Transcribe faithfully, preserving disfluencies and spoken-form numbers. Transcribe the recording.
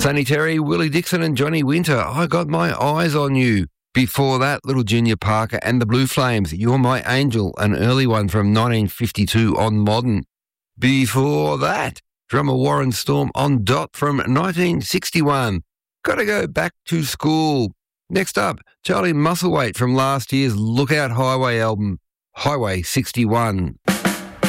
Sonny Terry, Willie Dixon and Johnny Winter, I Got My Eyes on You. Before that, Little Junior Parker and the Blue Flames, You're My Angel, an early one from nineteen fifty-two on Modern. Before that, drummer Warren Storm on Dot from nineteen sixty-one. Gotta Go Back to School. Next up, Charlie Musselwhite from last year's Lookout Highway album, Highway sixty-one.